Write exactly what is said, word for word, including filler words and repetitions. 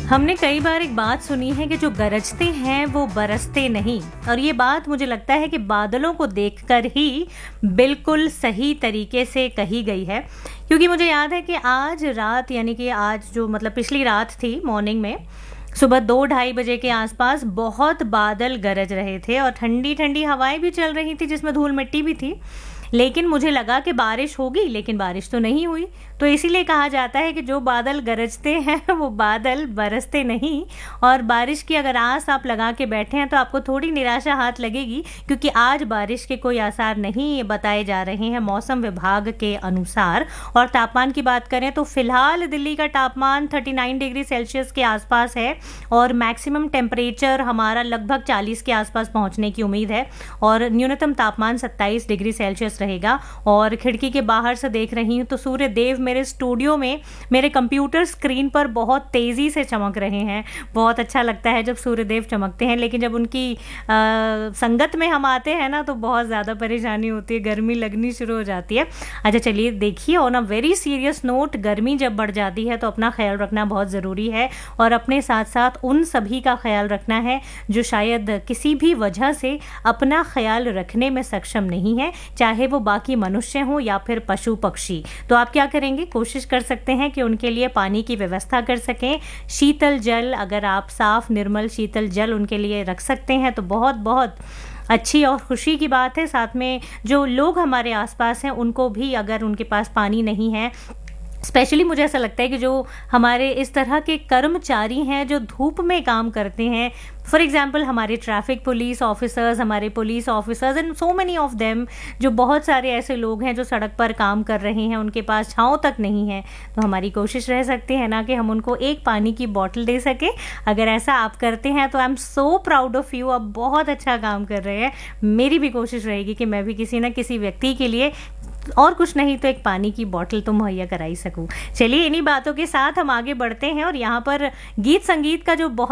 हमने कई बार एक बात सुनी है कि जो गरजते हैं वो बरसते नहीं, और ये बात मुझे लगता है कि बादलों को देखकर ही बिल्कुल सही तरीके से कही गई है। क्योंकि मुझे याद है कि आज रात, यानी कि आज जो मतलब पिछली रात थी, मॉर्निंग में सुबह दो ढाई बजे के आसपास बहुत बादल गरज रहे थे और ठंडी ठंडी हवाएं भी चल रही थी जिसमें धूल मिट्टी भी थी। लेकिन मुझे लगा कि बारिश होगी, लेकिन बारिश तो नहीं हुई। तो इसीलिए कहा जाता है कि जो बादल गरजते हैं वो बादल बरसते नहीं। और बारिश की अगर आस आप लगा के बैठे हैं तो आपको थोड़ी निराशा हाथ लगेगी, क्योंकि आज बारिश के कोई आसार नहीं बताए जा रहे हैं मौसम विभाग के अनुसार। और तापमान की बात करें तो फिलहाल दिल्ली का तापमान उनतालीस डिग्री सेल्सियस के आसपास है और मैक्सिमम टेम्परेचर हमारा लगभग चालीस के आसपास पहुंचने की उम्मीद है और न्यूनतम तापमान सत्ताईस डिग्री सेल्सियस रहेगा। और खिड़की के बाहर से देख रही हूँ तो सूर्य देव मेरे स्टूडियो में मेरे कंप्यूटर स्क्रीन पर बहुत तेज़ी से चमक रहे हैं। बहुत अच्छा लगता है जब सूर्य देव चमकते हैं, लेकिन जब उनकी आ, संगत में हम आते हैं ना तो बहुत ज़्यादा परेशानी होती है, गर्मी लगनी शुरू हो जाती है। अच्छा चलिए देखिए, on a very serious note, गर्मी जब बढ़ जाती है तो अपना ख्याल रखना बहुत ज़रूरी है और अपने साथ साथ उन सभी का ख्याल रखना है जो शायद किसी भी वजह से अपना ख्याल रखने में सक्षम नहीं है, चाहे वो बाकी मनुष्य हों या फिर पशु पक्षी। तो आप क्या करेंगे, कोशिश कर सकते हैं कि उनके लिए पानी की व्यवस्था कर सकें। शीतल जल, अगर आप साफ निर्मल शीतल जल उनके लिए रख सकते हैं तो बहुत बहुत अच्छी और खुशी की बात है। साथ में जो लोग हमारे आसपास हैं उनको भी, अगर उनके पास पानी नहीं है, स्पेशली मुझे ऐसा लगता है कि जो हमारे इस तरह के कर्मचारी हैं जो धूप में काम करते हैं, फॉर एग्जांपल हमारे ट्रैफिक पुलिस ऑफिसर्स, हमारे police officers and so many of them, जो बहुत सारे ऐसे लोग हैं जो सड़क पर काम कर रहे हैं, उनके पास छांव तक नहीं है, तो हमारी कोशिश रह सकती है ना कि हम उनको एक पानी की बोतल दे सके। अगर ऐसा आप करते हैं तो I am so proud of you, आप बहुत अच्छा काम कर रहे हैं। मेरी भी कोशिश रहेगी कि मैं भी किसी न किसी व्यक्ति के लिए और कुछ नहीं तो एक पानी की बोतल तो मुहैया करा ही सकूं। चलिए इन्हीं बातों के साथ हम आगे बढ़ते हैं और यहाँ पर गीत संगीत का जो बहुत